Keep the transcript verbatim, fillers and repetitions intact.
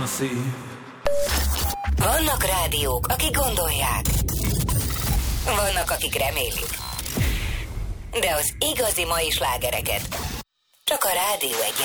a szív. Vannak rádiók, akik gondolják. Vannak, akik remélik. De az igazi mai slágereket csak a Rádió Egyen